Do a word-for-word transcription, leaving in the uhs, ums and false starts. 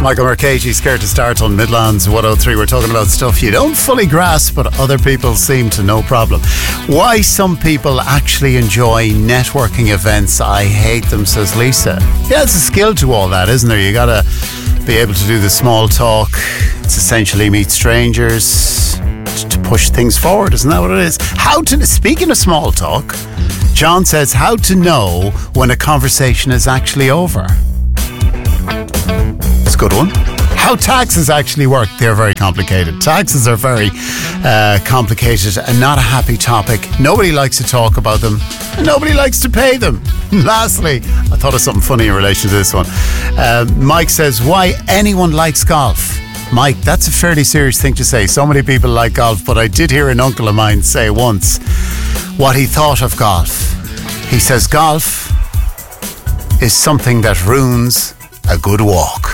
Michael Mercati, Scared to Start on Midlands one oh three. We're talking about stuff you don't fully grasp, but other people seem to no problem. Why some people actually enjoy networking events. I hate them, says Lisa. Yeah, it's a skill to all that, isn't there? You gotta be able to do the small talk. It's essentially meet strangers to push things forward, isn't that what it is? How to, speaking of small talk, John says how to know when a conversation is actually over. That's a good one. How taxes actually work, they're very complicated. Taxes are very uh, complicated and not a happy topic. Nobody likes to talk about them. Nobody likes to pay them. Lastly, I thought of something funny in relation to this one. Uh, Mike says, why anyone likes golf. Mike, that's a fairly serious thing to say. So many people like golf, but I did hear an uncle of mine say once what he thought of golf. He says golf is something that ruins a good walk.